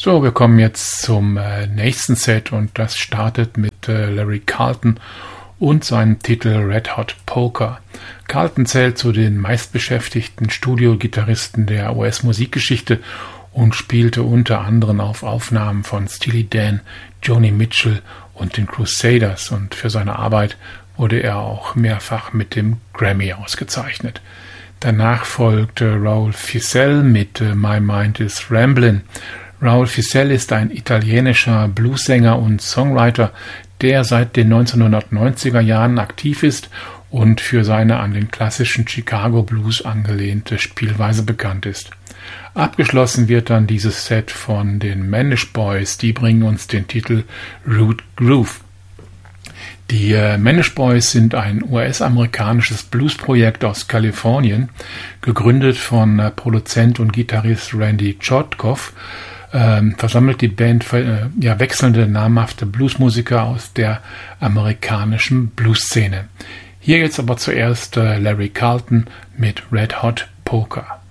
So, wir kommen jetzt zum nächsten Set und das startet mit Larry Carlton und seinem Titel Red Hot Poker. Carlton zählt zu den meistbeschäftigten Studiogitarristen der US-Musikgeschichte und spielte unter anderem auf Aufnahmen von Steely Dan, Joni Mitchell und den Crusaders, und für seine Arbeit wurde er auch mehrfach mit dem Grammy ausgezeichnet. Danach folgte Raul Fissell mit My Mind is Ramblin'. Raul Fissell ist ein italienischer Bluessänger und Songwriter, der seit den 1990er Jahren aktiv ist und für seine an den klassischen Chicago Blues angelehnte Spielweise bekannt ist. Abgeschlossen wird dann dieses Set von den Manish Boys, die bringen uns den Titel Root Groove. Die Manish Boys sind ein US-amerikanisches Bluesprojekt aus Kalifornien, gegründet von Produzent und Gitarrist Randy Chotkoff. Versammelt die Band wechselnde namhafte Bluesmusiker aus der amerikanischen Bluesszene. Hier jetzt aber zuerst Larry Carlton mit Red Hot Poker.